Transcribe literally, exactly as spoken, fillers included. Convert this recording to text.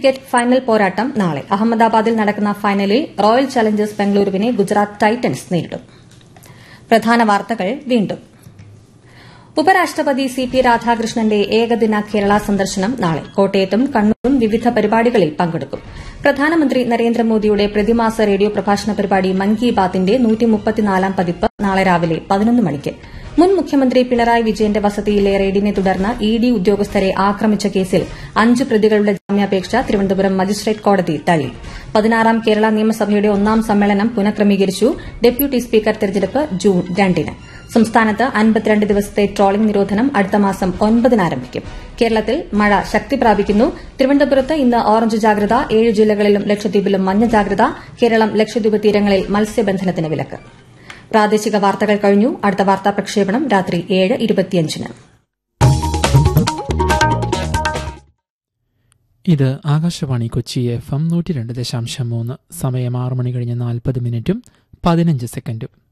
Cricket final പോരാട്ടം നാളെ. അഹമ്മദാബാദിൽ നടക്കുന്ന ഫൈനലിൽ റോയൽ ചലഞ്ചേഴ്സ് ബംഗളൂരുവിനെ ഗുജറാത്ത് ടൈറ്റൻസ് നേരിടും. പ്രധാന വാർത്തകൾ വീണ്ടും. ഉപരാഷ്ട്രപതി സി പി രാധാകൃഷ്ണന്റെ ഏകദിന കേരള സന്ദർശനം നാളെ. കോട്ടയത്തും കണ്ണൂരും വിവിധ പരിപാടികളിൽ പങ്കെടുക്കും. പ്രധാനമന്ത്രി നരേന്ദ്രമോദിയുടെ പ്രതിമാസ റേഡിയോ പ്രഭാഷണ പരിപാടി മൻ കി ബാത്തിന്റെ നൂറ്റിമുപ്പത്തിനാലാം പതിപ്പ് നാളെ രാവിലെ പതിനൊന്ന് മണിക്ക്. മുൻ മുഖ്യമന്ത്രി പിണറായി വിജയന്റെ വസതിയിലെ റെയ്ഡിനെ തുടർന്ന് ഇ ഡി ഉദ്യോഗസ്ഥരെ ആക്രമിച്ച കേസിൽ അഞ്ച് പ്രതികളുടെ ജാമ്യാപേക്ഷ തിരുവനന്തപുരം മജിസ്ട്രേറ്റ് കോടതി തള്ളി. പതിനാറാം കേരള നിയമസഭയുടെ ഒന്നാം സമ്മേളനം പുനഃക്രമീകരിച്ചു. ഡെപ്യൂട്ടി സ്പീക്കർ തെരഞ്ഞെടുപ്പ് ജൂൺ രണ്ടിന്. സംസ്ഥാനത്ത് അൻപത്തിരണ്ട് ദിവസത്തെ ട്രോളിംഗ് നിരോധനം അടുത്ത മാസം ഒൻപതിന് ആരംഭിക്കും. കേരളത്തിൽ മഴ ശക്തി പ്രാപിക്കുന്നു. തിരുവനന്തപുരത്ത് ഇന്ന് ഓറഞ്ച് ജാഗ്രത. ഏഴ് ജില്ലകളിലും ലക്ഷദ്വീപിലും മഞ്ഞ ജാഗ്രത. കേരളം ലക്ഷദ്വീപ് തീരങ്ങളിൽ മത്സ്യബന്ധനത്തിന് വിലക്ക്. പ്രാദേശിക വാർത്തകൾ കഴിഞ്ഞു. അടുത്ത വാർത്താ പ്രക്ഷേപണം രാത്രി ഏഴ് ഇരുപത്തിയഞ്ചിന്. ഇത് ആകാശവാണി കൊച്ചി എഫ് എം നൂറ്റി രണ്ട് ദശാംശം മൂന്ന്. സമയം ആറ് മണി കഴിഞ്ഞ് നാൽപ്പത് മിനിറ്റും പതിനഞ്ച് സെക്കൻഡും.